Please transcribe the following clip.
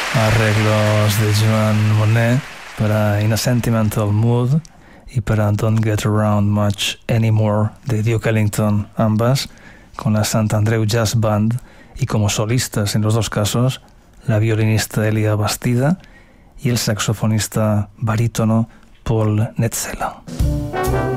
Arreglos de Joan Monet para In a Sentimental Mood y para Don't Get Around Much Anymore de Duke Ellington, ambas con la Sant Andreu Jazz Band y como solistas en los dos casos la violinista Elia Bastida y el saxofonista barítono Paul Netzela.